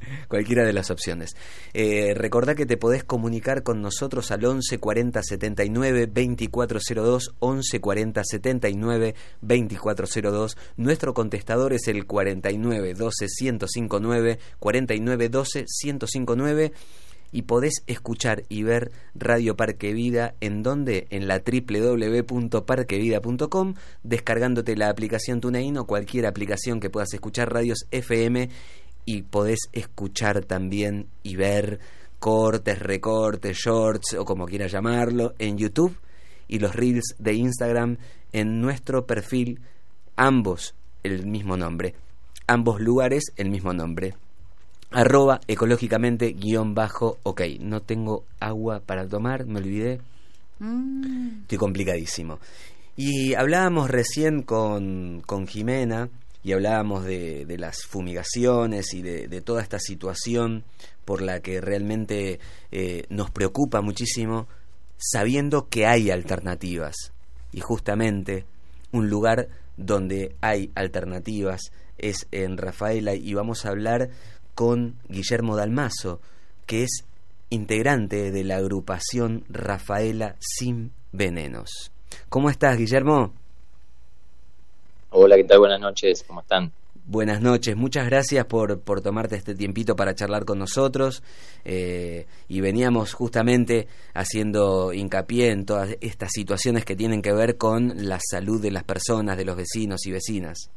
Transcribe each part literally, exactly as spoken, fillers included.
Cualquiera de las opciones. Eh, recordá que te podés comunicar con nosotros al once cuarenta setenta y nueve veinticuatro cero dos, once cuarenta setenta y nueve veinticuatro cero dos. Nuestro contestador es el cuarenta y nueve doce ciento cincuenta y nueve, cuarenta y nueve doce ciento cincuenta y nueve. Y podés escuchar y ver Radio Parque Vida, ¿en dónde? En la doble u doble u doble u punto parque vida punto com, descargándote la aplicación TuneIn o cualquier aplicación que puedas escuchar radios F M, y podés escuchar también y ver cortes, recortes, shorts o como quieras llamarlo en YouTube, y los reels de Instagram en nuestro perfil, ambos el mismo nombre, ambos lugares el mismo nombre. Arroba ecológicamente guión bajo ok. No tengo agua para tomar, me olvidé. Mm. Estoy complicadísimo. Y hablábamos recién con, con Jimena, y hablábamos de, de las fumigaciones y de, de toda esta situación por la que realmente eh, nos preocupa muchísimo, sabiendo que hay alternativas. Y justamente un lugar donde hay alternativas es en Rafaela, y vamos a hablar con Guillermo Dalmazo, que es integrante de la agrupación Rafaela Sin Venenos. ¿Cómo estás, Guillermo? Hola, ¿qué tal? Buenas noches, ¿cómo están? Buenas noches, muchas gracias por, por tomarte este tiempito para charlar con nosotros, eh, y veníamos justamente haciendo hincapié en todas estas situaciones que tienen que ver con la salud de las personas, de los vecinos y vecinas.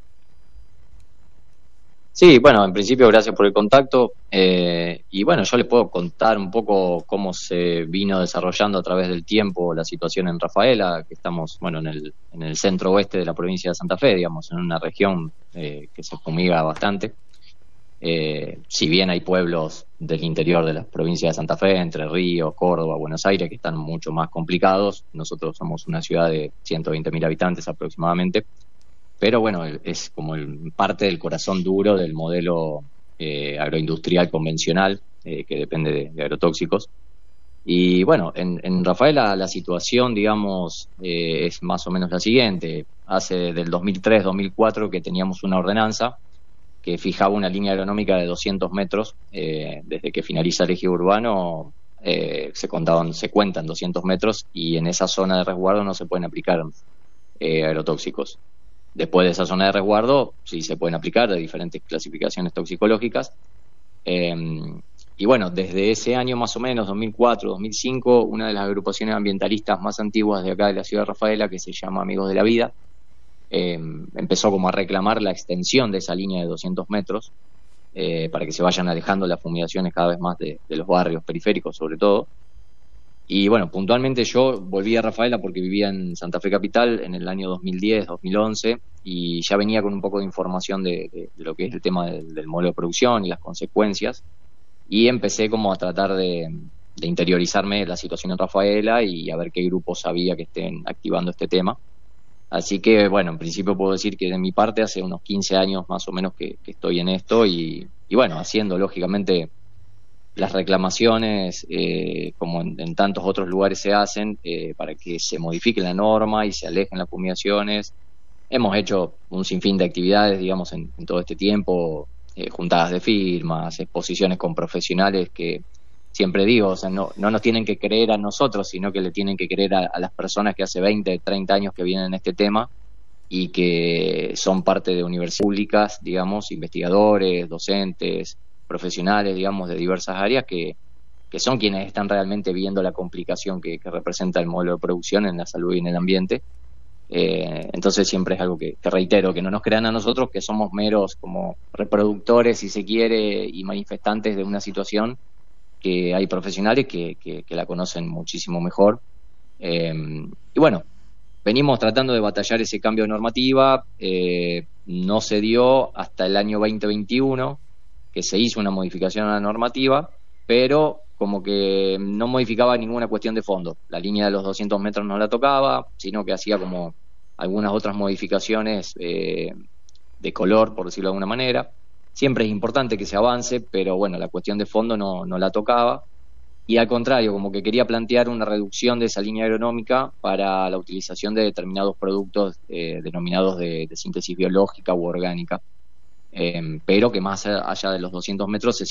Sí, bueno, en principio gracias por el contacto, eh, y bueno, yo les puedo contar un poco cómo se vino desarrollando a través del tiempo la situación en Rafaela, que estamos, bueno, en el, en el centro oeste de la provincia de Santa Fe, digamos, en una región eh, que se fumiga bastante. Eh, si bien hay pueblos del interior de la provincia de Santa Fe, Entre Ríos, Córdoba, Buenos Aires, que están mucho más complicados, nosotros somos una ciudad de ciento veinte mil habitantes aproximadamente. Pero bueno, es como el, parte del corazón duro del modelo eh, agroindustrial convencional, eh, que depende de, de agrotóxicos. Y bueno, en, en Rafaela la situación, digamos, eh, es más o menos la siguiente. Hace del dos mil tres dos mil cuatro que teníamos una ordenanza que fijaba una línea agronómica de doscientos metros. Eh, desde que finaliza el eje urbano eh, se, contaban, se cuentan doscientos metros, y en esa zona de resguardo no se pueden aplicar eh, agrotóxicos. Después de esa zona de resguardo sí se pueden aplicar de diferentes clasificaciones toxicológicas. Eh, y bueno, desde ese año más o menos, dos mil cuatro dos mil cinco, una de las agrupaciones ambientalistas más antiguas de acá de la ciudad de Rafaela, que se llama Amigos de la Vida, eh, empezó como a reclamar la extensión de esa línea de doscientos metros, eh, para que se vayan alejando las fumigaciones cada vez más de, de los barrios periféricos sobre todo. Y bueno, puntualmente yo volví a Rafaela porque vivía en Santa Fe Capital en el año dos mil diez dos mil once, y ya venía con un poco de información de, de, de lo que es el tema del, del modelo de producción y las consecuencias, y empecé como a tratar de, de interiorizarme la situación en Rafaela y a ver qué grupos había que estén activando este tema. Así que bueno, en principio puedo decir que de mi parte hace unos quince años más o menos que, que estoy en esto, y, y bueno, haciendo lógicamente las reclamaciones, eh, como en, en tantos otros lugares se hacen, eh, para que se modifique la norma y se alejen las fumigaciones. Hemos hecho un sinfín de actividades, digamos, en, en todo este tiempo, eh, juntadas de firmas, exposiciones con profesionales que, siempre digo, o sea, no, no nos tienen que creer a nosotros, sino que le tienen que creer a, a las personas que hace veinte, treinta años que vienen en este tema y que son parte de universidades públicas, digamos, investigadores, docentes, profesionales, digamos, de diversas áreas que, que son quienes están realmente viendo la complicación que, que representa el modelo de producción en la salud y en el ambiente. Eh, entonces siempre es algo que, que reitero, que no nos crean a nosotros, que somos meros como reproductores, si se quiere, y manifestantes de una situación, que hay profesionales que, que, que la conocen muchísimo mejor. Eh, y bueno, venimos tratando de batallar ese cambio de normativa, eh, no se dio hasta el año veinte veintiuno, que se hizo una modificación a la normativa, pero como que no modificaba ninguna cuestión de fondo. La línea de los doscientos metros no la tocaba, sino que hacía como algunas otras modificaciones eh, de color, por decirlo de alguna manera. Siempre es importante que se avance, pero bueno, la cuestión de fondo no, no la tocaba. Y al contrario, como que quería plantear una reducción de esa línea agronómica para la utilización de determinados productos eh, denominados de, de síntesis biológica u orgánica. Eh, pero que más allá de los doscientos metros se